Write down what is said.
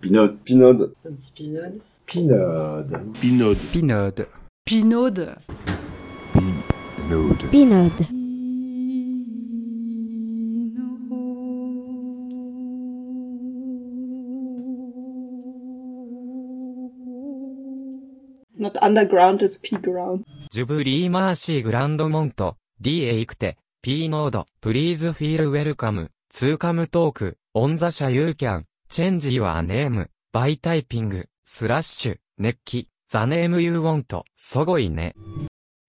Pinode. Pinode. Un petit pinode. Pinode. Pinode. Pinode. Pinode. Pinode. Pinode. It's not underground, it's P-ground. ジュブリーマーシーグランドモント、D へ行くて、P ノード、Please feel welcome, to come talk, on the 車 you can, change your name, by typing, /, 熱気、the name you want, そごいね。